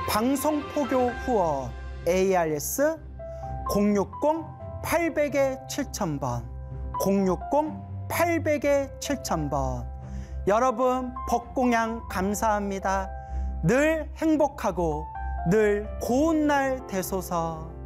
방송포교 후원 ARS 060-800-7000번 060-800-7000번. 여러분 벚공양 감사합니다. 늘 행복하고 늘 고운 날 되소서.